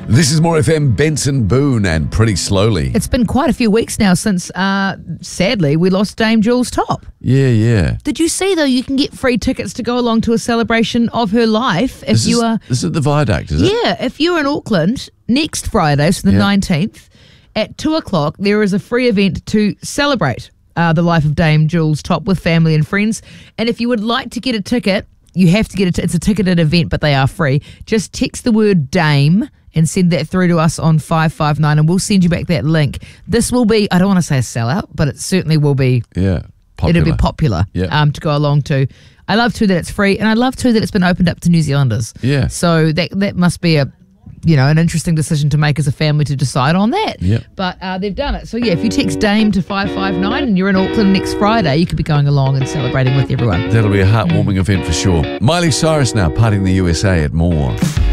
This is More FM, Benson Boone, and Pretty Slowly. It's been quite a few weeks now since, sadly, we lost Dame Jules Top. Yeah. Did you see, though, you can get free tickets to go along to a celebration of her life if you are... This is the Viaduct, is it? Yeah, if you're in Auckland next Friday, so the 19th, at 2 o'clock, there is a free event to celebrate the life of Dame Jules Top with family and friends. And if you would like to get a ticket, you have to get it's a ticketed event, but they are free. Just text the word Dame and send that through to us on 559 and we'll send you back that link. This will be, I don't want to say a sellout, but it certainly will be. Yeah, popular. It'll be popular to go along to. I love too that it's free, and I love too that it's been opened up to New Zealanders. Yeah. So that must be an interesting decision to make as a family to decide on that. Yep. But they've done it. So yeah, if you text Dame to 559 and you're in Auckland next Friday, you could be going along and celebrating with everyone. That'll be a heartwarming event for sure. Miley Cyrus now, partying the USA at More.